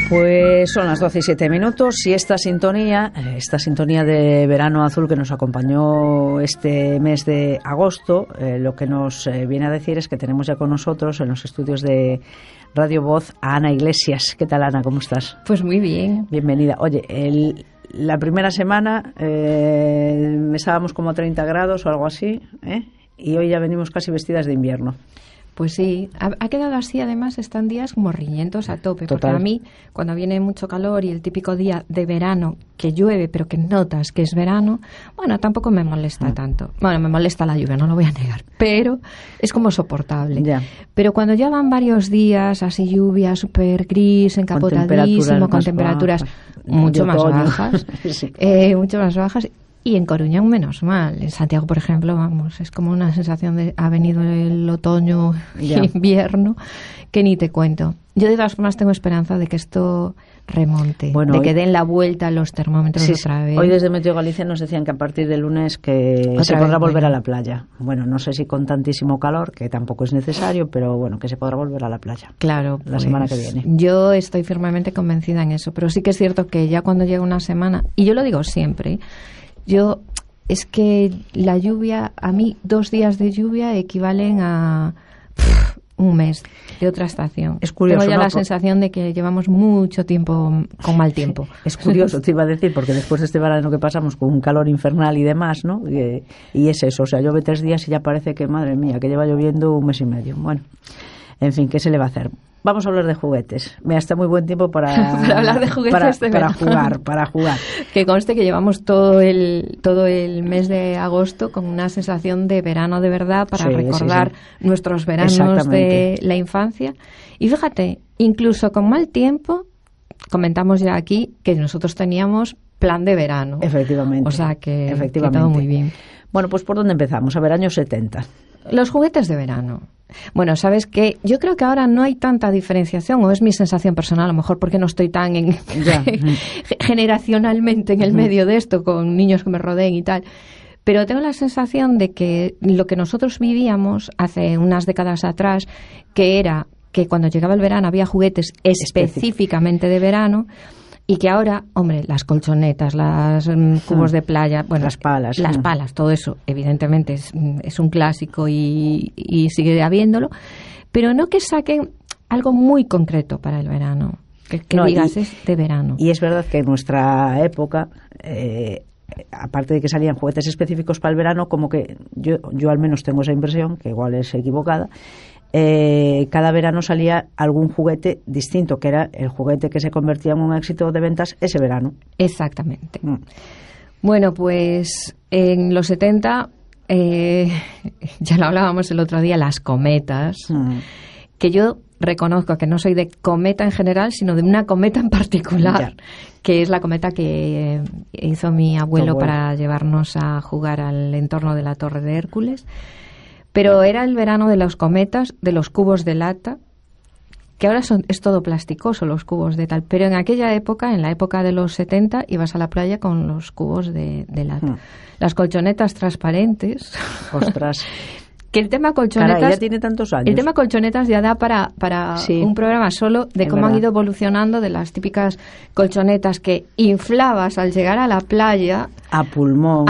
Pues son las 12 y 7 minutos y esta sintonía de Verano Azul que nos acompañó este mes de agosto, lo que nos viene a decir es que tenemos ya con nosotros en los estudios de Radio Voz a Ana Iglesias. ¿Qué tal, Ana? ¿Cómo estás? Pues muy bien. Bienvenida. Oye, la primera semana estábamos como a 30 grados o algo así, y hoy ya venimos casi vestidas de invierno. Pues sí, ha quedado así. Además están días como riñentos a tope. Total. Porque a mí, cuando viene mucho calor y el típico día de verano que llueve pero que notas que es verano, bueno, tampoco me molesta tanto. Bueno, me molesta la lluvia, no lo voy a negar, pero es como soportable. Ya. Pero cuando ya van varios días así, lluvia súper gris, encapotadísimo, con temperaturas mucho más bajas, sí. mucho más bajas. Y en Coruña aún menos mal. En Santiago, por ejemplo, vamos, es como una sensación de ha venido el otoño y invierno que ni te cuento. Yo de todas formas tengo esperanza de que esto remonte, bueno, de que den la vuelta a los termómetros otra vez. Hoy desde Meteo Galicia nos decían que a partir del lunes que se podrá volver a la playa. Bueno, no sé si con tantísimo calor, que tampoco es necesario, pero bueno, que se podrá volver a la playa. Claro, la semana que viene. Yo estoy firmemente convencida en eso, pero sí que es cierto que ya cuando llega una semana, y yo lo digo siempre, es que la lluvia, a mí 2 días de lluvia equivalen a un mes de otra estación. Es curioso, tengo ya ¿no? La sensación de que llevamos mucho tiempo con mal tiempo. Es curioso, te iba a decir, porque después de este verano que pasamos con un calor infernal y demás, ¿no? Y es eso, o sea, llueve 3 días y ya parece que, madre mía, que lleva lloviendo 1 mes y medio. Bueno, en fin, ¿qué se le va a hacer? Vamos a hablar de juguetes. Mira, está muy buen tiempo para hablar de juguetes para jugar. Que conste que llevamos todo el mes de agosto con una sensación de verano de verdad para recordar nuestros veranos de la infancia. Y fíjate, incluso con mal tiempo, comentamos ya aquí que nosotros teníamos plan de verano. Efectivamente. O sea que todo muy bien. Bueno, pues ¿por dónde empezamos? A ver, años 70. Los juguetes de verano. Bueno, ¿sabes qué? Yo creo que ahora no hay tanta diferenciación, o es mi sensación personal, a lo mejor porque no estoy tan generacionalmente en el medio de esto, con niños que me rodeen y tal. Pero tengo la sensación de que lo que nosotros vivíamos hace unas décadas atrás, que era que cuando llegaba el verano había juguetes específicamente de verano, y que ahora, hombre, las colchonetas, las cubos de playa, bueno, las palas, todo eso, evidentemente es un clásico y sigue habiéndolo, pero no que saquen algo muy concreto para el verano, que digas es de verano. Y es verdad que en nuestra época, aparte de que salían juguetes específicos para el verano, como que yo al menos tengo esa impresión, que igual es equivocada, cada verano salía algún juguete distinto, que era el juguete que se convertía en un éxito de ventas ese verano. Exactamente. Bueno, pues en los 70, ya lo hablábamos el otro día, las cometas, que yo reconozco que no soy de cometa en general, sino de una cometa en particular, que es la cometa que hizo mi abuelo para llevarnos a jugar al entorno de la Torre de Hércules. Pero era el verano de los cometas, de los cubos de lata, que ahora es todo plasticoso los cubos de tal. Pero en aquella época, en la época de los 70, ibas a la playa con los cubos de lata. Las colchonetas transparentes. Ostras. Que el tema colchonetas... Caray, ya tiene tantos años. El tema colchonetas ya da para un programa solo de cómo han ido evolucionando de las típicas colchonetas que inflabas al llegar a la playa... A pulmón.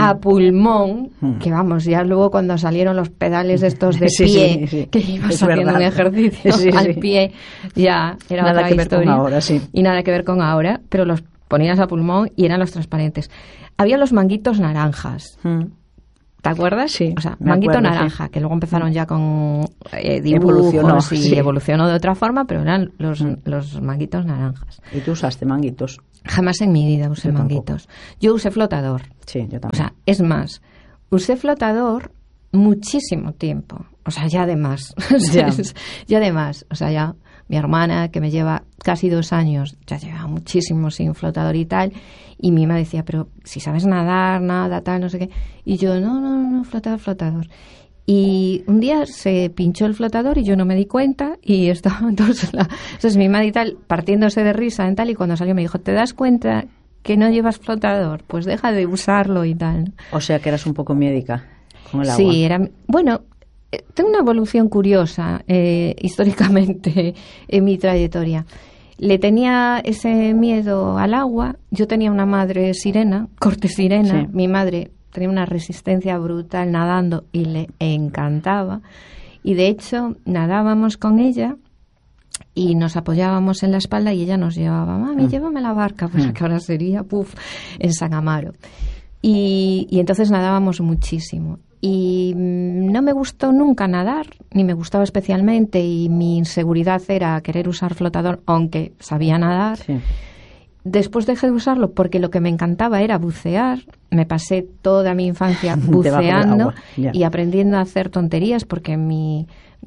Que vamos, ya luego cuando salieron los pedales de estos de pie, que ibas haciendo un ejercicio al pie, ya era nada otra que historia. Ver con ahora, y nada que ver con ahora, pero los ponías a pulmón y eran los transparentes. Había los manguitos naranjas. ¿Te acuerdas? Sí. O sea, manguito naranja, que luego empezaron ya con dibujos evolucionó de otra forma, pero eran los manguitos naranjas. ¿Y tú usaste manguitos? Jamás en mi vida usé manguitos. Yo usé flotador. Sí, yo también. O sea, es más, usé flotador muchísimo tiempo. O sea, ya de más. Ya de más. O sea, ya mi hermana, que me lleva casi 2 años, ya lleva muchísimo sin flotador y tal, y mi mamá decía, pero si sabes nadar, nada, tal, no sé qué. Y yo, no, flotador. Y un día se pinchó el flotador y yo no me di cuenta y estaba entonces mi madre y tal partiéndose de risa en tal, y cuando salió me dijo, ¿te das cuenta que no llevas flotador? Pues deja de usarlo y tal. O sea que eras un poco médica con el agua. Sí, bueno, tengo una evolución curiosa históricamente en mi trayectoria. le tenía ese miedo al agua. Yo tenía una madre sirena, corte sirena. Sí. Mi madre tenía una resistencia brutal nadando y le encantaba. Y de hecho, nadábamos con ella y nos apoyábamos en la espalda y ella nos llevaba, mami, llévame a la barca, pues que ahora sería, en San Amaro. Y entonces nadábamos muchísimo. Y no me gustó nunca nadar, ni me gustaba especialmente, y mi inseguridad era querer usar flotador, aunque sabía nadar. Sí. Después dejé de usarlo porque lo que me encantaba era bucear. Me pasé toda mi infancia buceando y aprendiendo a hacer tonterías, porque mi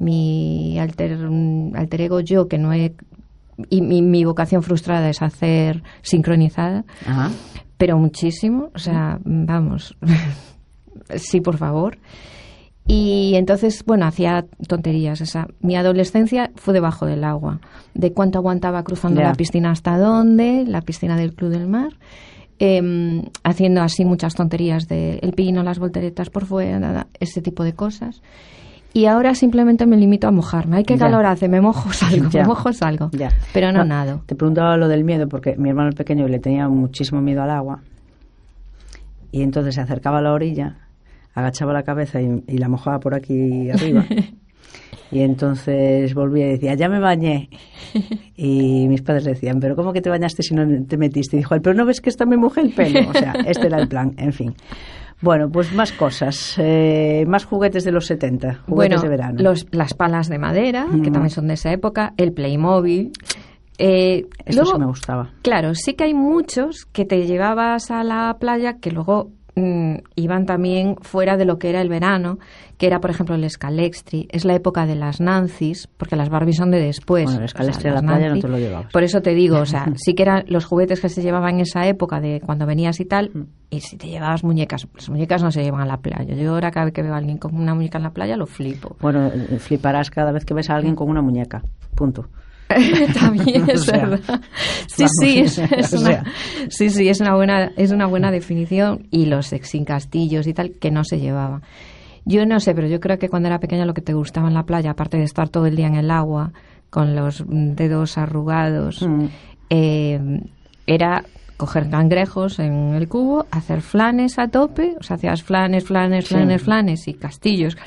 alter ego yo, que no he... Y mi vocación frustrada es hacer sincronizada. Ajá. Pero muchísimo, o sea, vamos... Sí, por favor. Y entonces, bueno, hacía tonterías. Mi adolescencia fue debajo del agua. De cuánto aguantaba cruzando la piscina hasta dónde, la piscina del Club del Mar, haciendo así muchas tonterías de el pino, las volteretas por fuera, ese tipo de cosas. Y ahora simplemente me limito a mojarme. Ay, qué calor hace, me mojo, salgo. Ya. Pero no nado. Te preguntaba lo del miedo porque mi hermano el pequeño le tenía muchísimo miedo al agua. Y entonces se acercaba a la orilla, agachaba la cabeza y la mojaba por aquí arriba. Y entonces volvía y decía, ya me bañé. Y mis padres decían, pero ¿cómo que te bañaste si no te metiste? Y dijo, pero ¿no ves que esta me mojé el pelo? O sea, este era el plan, en fin. Bueno, pues más cosas, más juguetes de los 70, juguetes de verano. Las palas de madera, que también son de esa época, el Playmobil. Esto luego, sí me gustaba. Claro, sí que hay muchos que te llevabas a la playa que luego iban también fuera de lo que era el verano, que era, por ejemplo, el Scalextric. Es la época de las Nancy's, porque las Barbies son de después. Bueno, el Scalextric a la playa no te lo llevabas. Por eso te digo, o sea, sí que eran los juguetes que se llevaban en esa época de cuando venías y tal, y si te llevabas muñecas, las muñecas no se llevan a la playa. Yo ahora cada vez que veo a alguien con una muñeca en la playa lo flipo. Bueno, fliparás cada vez que ves a alguien con una muñeca, punto. También es verdad. Sí, es una buena definición. Y los sexy castillos y tal que no se llevaban. Yo no sé, pero yo creo que cuando era pequeña lo que te gustaba en la playa, aparte de estar todo el día en el agua con los dedos arrugados, era coger cangrejos en el cubo, hacer flanes a tope, o sea, hacías flanes y castillos.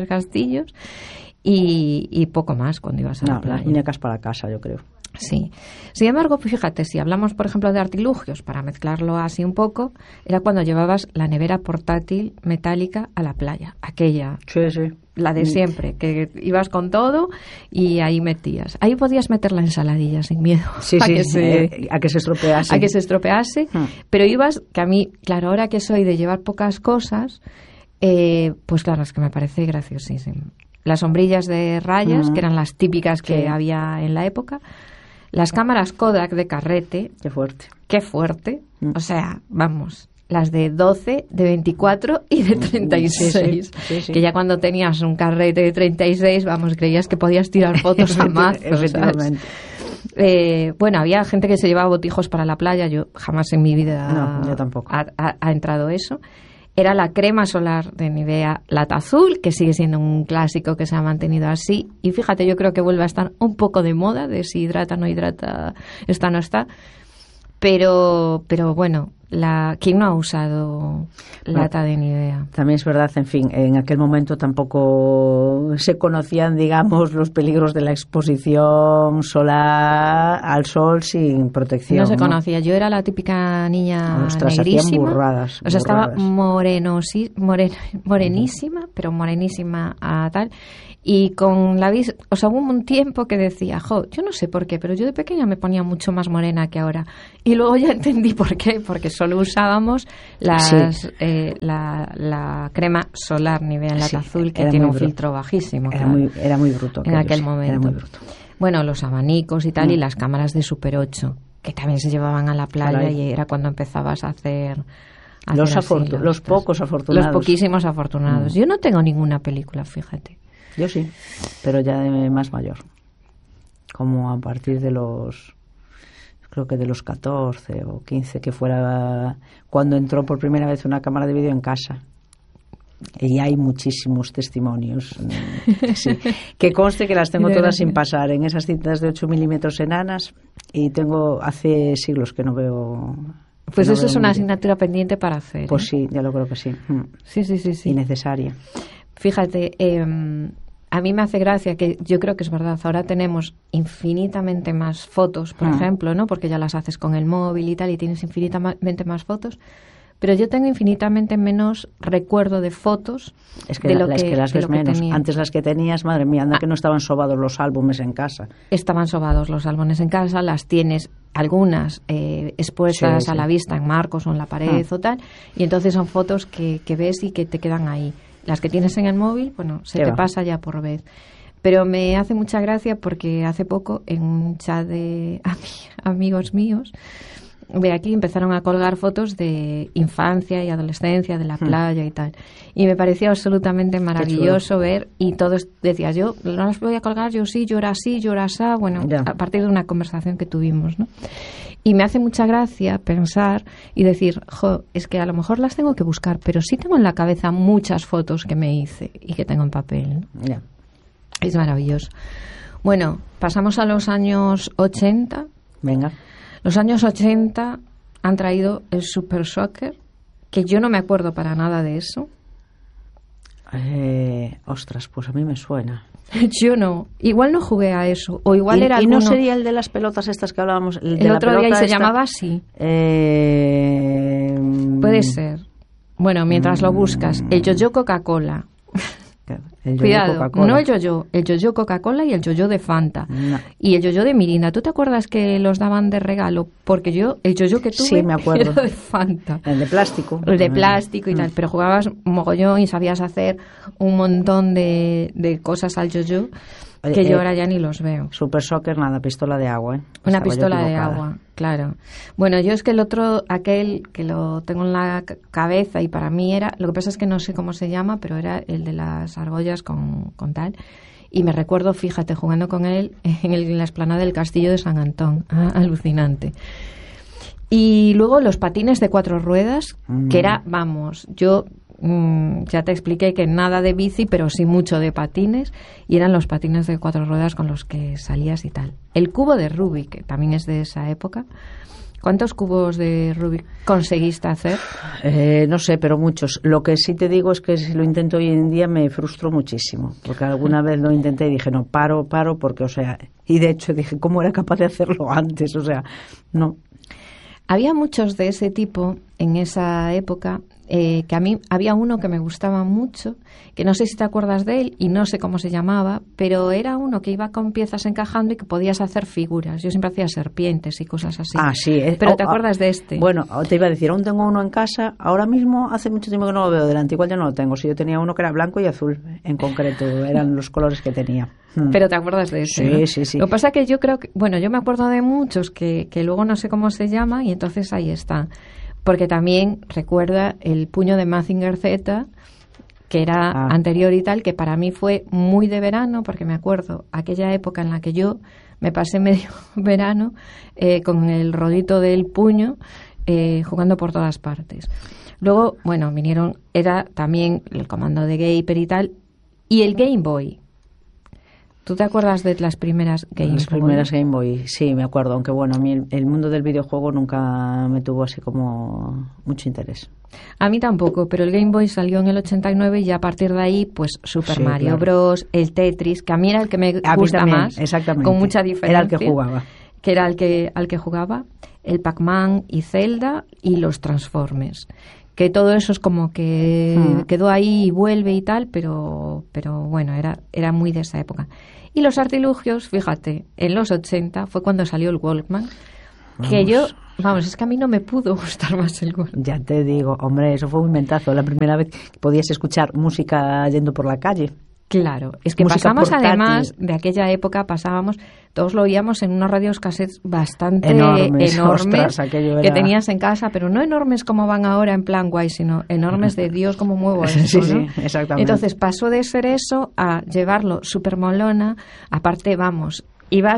Y poco más cuando ibas a la playa. Las muñecas para casa, yo creo. Sí. Sin embargo, fíjate, si hablamos, por ejemplo, de artilugios, para mezclarlo así un poco, era cuando llevabas la nevera portátil metálica a la playa. Aquella, la de siempre, que ibas con todo y ahí metías. Ahí podías meter la ensaladilla sin miedo. A que se estropease. Pero ibas, que a mí, claro, ahora que soy de llevar pocas cosas, pues claro, es que me parece graciosísimo. Las sombrillas de rayas, que eran las típicas que había en la época. Las cámaras Kodak de carrete. Qué fuerte. O sea, vamos, las de 12, de 24 y de 36. Sí. Que ya cuando tenías un carrete de 36, vamos, creías que podías tirar fotos a mazos. Efectivamente. Bueno, había gente que se llevaba botijos para la playa. Yo jamás en mi vida no, yo tampoco. ha entrado eso. Era la crema solar de Nivea Lata Azul, que sigue siendo un clásico que se ha mantenido así. Y fíjate, yo creo que vuelve a estar un poco de moda, de si hidrata, no hidrata, está, no está. Pero bueno, ¿quién no ha usado lata de Nivea? También es verdad, en fin, en aquel momento tampoco se conocían, digamos, los peligros de la exposición solar al sol sin protección. No se conocía. Yo era la típica niña negrísima. Burradas. O sea, estaba morenísima, pero morenísima a tal. Y con la vista, o sea, hubo un tiempo que decía, yo no sé por qué, pero yo de pequeña me ponía mucho más morena que ahora. Y luego ya entendí por qué, porque solo usábamos la crema solar Nivea en lata azul, que tiene un filtro bajísimo. Era muy bruto. En aquel momento. Era muy bruto. Bueno, los abanicos y tal, y las cámaras de Super 8, que también se llevaban a la playa y era cuando empezabas a hacer... Los pocos afortunados. Los poquísimos afortunados. Yo no tengo ninguna película, fíjate. Yo sí, pero ya de más mayor. Como a partir de creo que de los 14 o 15, que fuera cuando entró por primera vez una cámara de vídeo en casa. Y hay muchísimos testimonios. Sí. Que conste que las tengo todas sin pasar en esas cintas de 8 milímetros enanas, y tengo hace siglos que no veo. Pues eso es una asignatura pendiente para hacer. Pues sí, ya lo creo que sí. Sí. Y necesaria. Fíjate, a mí me hace gracia que yo creo que es verdad. Ahora tenemos infinitamente más fotos, por ejemplo, ¿no? Porque ya las haces con el móvil y tal, y tienes infinitamente más fotos. Pero yo tengo infinitamente menos recuerdo de fotos. Es que las ves menos. Antes las que tenías, madre mía, anda que no estaban sobados los álbumes en casa. Estaban sobados los álbumes en casa, las tienes algunas expuestas a la vista en marcos o en la pared o tal, y entonces son fotos que ves y que te quedan ahí. Las que tienes en el móvil, bueno, se te pasa ya por vez. Pero me hace mucha gracia porque hace poco en un chat de amigos míos, de aquí empezaron a colgar fotos de infancia y adolescencia, de la playa y tal. Y me pareció absolutamente maravilloso ver, y todos decías, yo no las voy a colgar, yo sí, yo era así, yo era así, bueno, a partir de una conversación que tuvimos, ¿no? Y me hace mucha gracia pensar y decir, es que a lo mejor las tengo que buscar, pero sí tengo en la cabeza muchas fotos que me hice y que tengo en papel, ¿no? Yeah. Es maravilloso. Bueno, pasamos a los años 80. Venga. Los años 80 han traído el Super Soccer, que yo no me acuerdo para nada de eso. Ostras, pues a mí me suena. Yo no. Igual no jugué a eso. O igual era alguno... ¿Y no sería el de las pelotas estas que hablábamos? El otro día y se llamaba así. Puede ser. Bueno, mientras lo buscas. El Yo-Yo Coca-Cola. Cuidado, Coca-Cola. No el yo-yo Coca-Cola y el yo-yo de Fanta. No. Y el yo-yo de Mirinda. ¿Tú te acuerdas que los daban de regalo? Porque yo, el yo-yo que tuve, sí, me acuerdo. era de Fanta. El de plástico. El de plástico y tal. Pero jugabas mogollón y sabías hacer un montón de cosas al yo-yo que yo ahora ya ni los veo. Super Soccer, nada, pistola de agua, ¿eh? Una pistola de agua, claro. Bueno, yo es que el otro, aquel que lo tengo en la cabeza y para mí era, lo que pasa es que no sé cómo se llama, pero era el de las argollas con tal. Y me recuerdo, fíjate, jugando con él en la explanada del Castillo de San Antón. Alucinante. Y luego los patines de 4 ruedas, que era, vamos, yo... ya te expliqué que nada de bici, pero sí mucho de patines, y eran los patines de 4 ruedas con los que salías y tal. El cubo de Rubik, que también es de esa época. ¿Cuántos cubos de Rubik conseguiste hacer? No sé, pero muchos. Lo que sí te digo es que si lo intento hoy en día me frustro muchísimo, porque alguna vez lo intenté y dije, no, paro, porque, o sea, y de hecho dije, ¿cómo era capaz de hacerlo antes? O sea, no. Había muchos de ese tipo en esa época. Que a mí había uno que me gustaba mucho, que no sé si te acuerdas de él y no sé cómo se llamaba, pero era uno que iba con piezas encajando y que podías hacer figuras. Yo siempre hacía serpientes y cosas así. Ah, sí. Pero ¿te acuerdas de este? Bueno, te iba a decir, aún tengo uno en casa. Ahora mismo hace mucho tiempo que no lo veo delante. Igual ya no lo tengo. Si yo tenía uno que era blanco y azul, en concreto. Eran los colores que tenía. Pero ¿te acuerdas de ese? Sí, ¿no? sí. Lo que pasa es que yo creo que... Bueno, yo me acuerdo de muchos que luego no sé cómo se llama y entonces ahí está. Porque también recuerda el puño de Mazinger Z, que era anterior y tal, que para mí fue muy de verano, porque me acuerdo aquella época en la que yo me pasé medio verano con el rodito del puño jugando por todas partes. Luego, bueno, era también el comando de Gaper y tal, y el Game Boy. ¿Tú te acuerdas de las primeras Game Boy? Las primeras Game Boy, sí, me acuerdo. Aunque bueno, a mí el mundo del videojuego nunca me tuvo así como mucho interés. A mí tampoco, pero el Game Boy salió en el 89 y ya a partir de ahí, pues Super Mario Bros, el Tetris, que a mí era el que me gusta también, más. Exactamente. Con mucha diferencia. Era el que jugaba. Que era al que jugaba. El Pac-Man y Zelda y los Transformers. Que todo eso es como que quedó ahí y vuelve y tal, pero bueno, era muy de esa época. Y los artilugios, fíjate, en los 80 fue cuando salió el Walkman, que es que a mí no me pudo gustar más el Walkman. Ya te digo, hombre, eso fue un inventazo, la primera vez que podías escuchar música yendo por la calle. Claro, es que música pasamos portátil. Además de aquella época, todos lo oíamos en unos radios cassettes bastante enormes ostras, que tenías en casa, pero no enormes como van ahora en plan guay, sino enormes de Dios, como muevo eso, sí, ¿no? Sí, exactamente. Entonces pasó de ser eso a llevarlo súper molona, aparte, ibas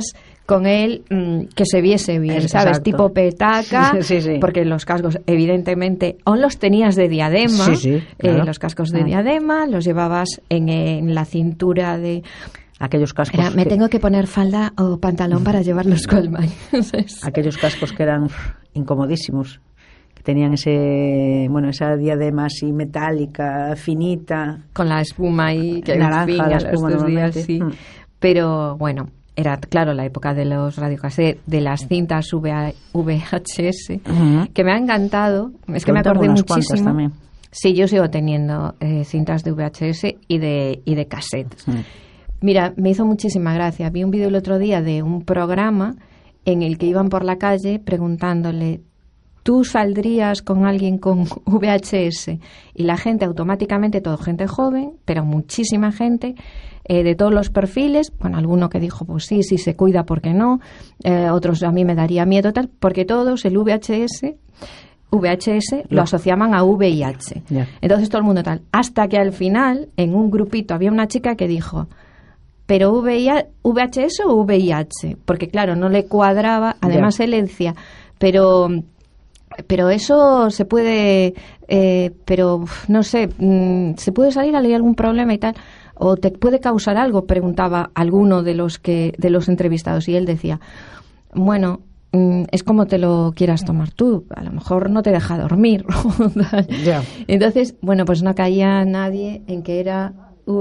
con él que se viese bien, ¿sabes? Exacto. Tipo petaca, Sí. porque los cascos evidentemente aún los tenías de diadema, claro. Los cascos de diadema los llevabas en la cintura de... Aquellos cascos... me tengo que poner falda o pantalón para llevarlos con el baño. Aquellos cascos que eran incomodísimos, que tenían esa diadema así metálica, finita. Con la espuma y que naranja, la espuma estos días, normalmente. sí. Pero bueno, era claro la época de los radiocassettes, de las cintas VHS, que me ha encantado. Es que me acordé muchísimo. También. Sí, yo sigo teniendo cintas de VHS y de cassette. Mira, me hizo muchísima gracia. Vi un vídeo el otro día de un programa en el que iban por la calle preguntándole: ¿tú saldrías con alguien con VHS? Y la gente automáticamente, todo gente joven, pero muchísima gente, de todos los perfiles, bueno, alguno que dijo, pues sí, se cuida, ¿por qué no? Otros, a mí me daría miedo, tal, porque todos el VHS lo asociaban a VIH. Yeah. Entonces todo el mundo tal. Hasta que al final, en un grupito, había una chica que dijo, ¿pero VHS o VIH? Porque claro, no le cuadraba, además él le decía, pero eso se puede, pero no sé, ¿se puede salir? ¿Hay algún problema y tal? ¿O te puede causar algo? Preguntaba alguno de los entrevistados, y él decía, bueno, es como te lo quieras tomar tú, a lo mejor no te deja dormir. Entonces, bueno, pues no caía nadie en que era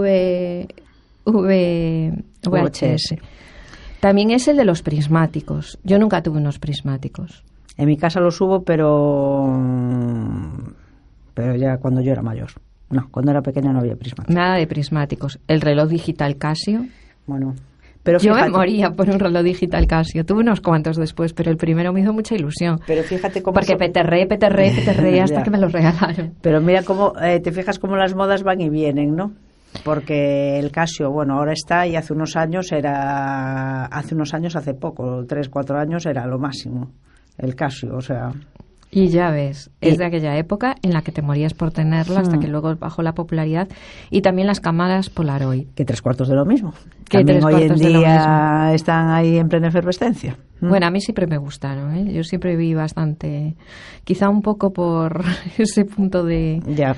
VHS. También es el de los prismáticos. Yo nunca tuve unos prismáticos. En mi casa los hubo, pero ya cuando yo era mayor. No, cuando era pequeña no había prismáticos. Nada de prismáticos. El reloj digital Casio. Bueno, pero yo fíjate, me moría por un reloj digital Casio. Tuve unos cuantos después, pero el primero me hizo mucha ilusión. Pero fíjate cómo... Porque peterré hasta que me lo regalaron. Pero mira cómo, te fijas cómo las modas van y vienen, ¿no? Porque el Casio, bueno, ahora está, y hace unos años, hace poco, 3, 4 años, era lo máximo. El Casio, o sea... Y ya ves, es de aquella época en la que te morías por tenerla hasta que luego bajó la popularidad. Y también las cámaras Polaroid. Que 3/4 de lo mismo. Que también hoy en día mismo. Están ahí en plena efervescencia. Bueno, a mí siempre me gustaron, ¿eh? Yo siempre vi bastante, quizá un poco por ese punto de...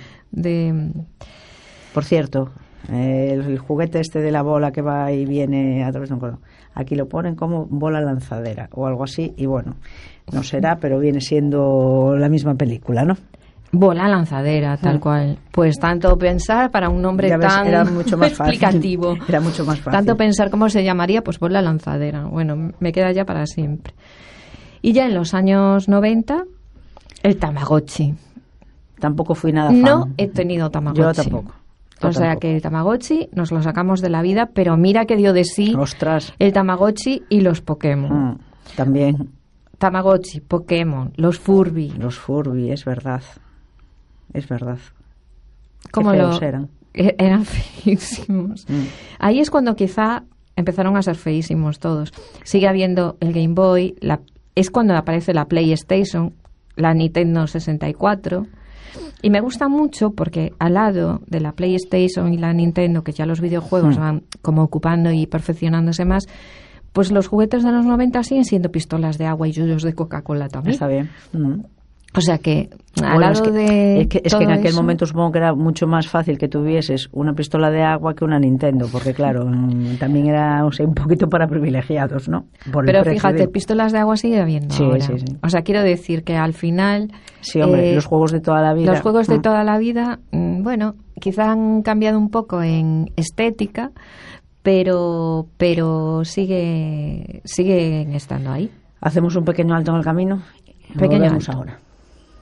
Por cierto, el juguete este de la bola que va y viene a través de un cordón, aquí lo ponen como bola lanzadera o algo así, y bueno, no será, pero viene siendo la misma película, ¿no? Bola lanzadera, tal cual. Pues tanto pensar para un nombre tan era mucho más explicativo. Fácil. Era mucho más fácil. Tanto pensar cómo se llamaría, pues bola lanzadera. Bueno, me queda ya para siempre. Y ya en los años 90, el Tamagotchi. Tampoco fui nada fan. No he tenido Tamagotchi. Yo tampoco. O sea que el Tamagotchi nos lo sacamos de la vida, pero mira que dio de sí. Ostras. El Tamagotchi y los Pokémon. También. Tamagotchi, Pokémon, los Furby. Los Furby, es verdad. Es verdad. ¿Cómo qué feos eran? Eran feísimos. Ahí es cuando quizá empezaron a ser feísimos todos. Sigue habiendo el Game Boy, es cuando aparece la PlayStation, la Nintendo 64... Y me gusta mucho porque al lado de la PlayStation y la Nintendo, que ya los videojuegos van como ocupando y perfeccionándose más, pues los juguetes de los 90 siguen siendo pistolas de agua y yuyos de Coca-Cola también. Está bien. O sea que al lado es que en aquel momento supongo que era mucho más fácil que tuvieses una pistola de agua que una Nintendo, porque claro, también era, o sea, un poquito para privilegiados, ¿no? Pero fíjate, pistolas de agua sigue habiendo ahora. Sí. O sea, quiero decir que al final... Sí, hombre, los juegos de toda la vida. Los juegos de toda la vida, bueno, quizá han cambiado un poco en estética, pero siguen estando ahí. Hacemos un pequeño alto en el camino. Volvemos ahora.